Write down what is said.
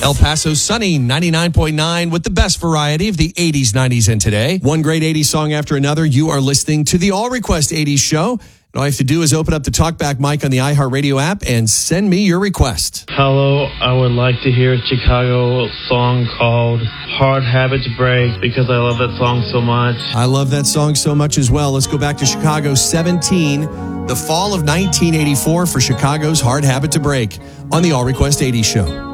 El Paso sunny, 99.9 with the best variety of the 80s, 90s, and today. One great 80s song after another. You are listening to the All Request 80s show. And all you have to do is open up the TalkBack mic on the iHeartRadio app and send me your request. Hello, I would like to hear a Chicago song called Hard Habit to Break because I love that song so much. I love that song so much as well. Let's go back to Chicago 17, the fall of 1984 for Chicago's Hard Habit to Break on the All Request 80s show.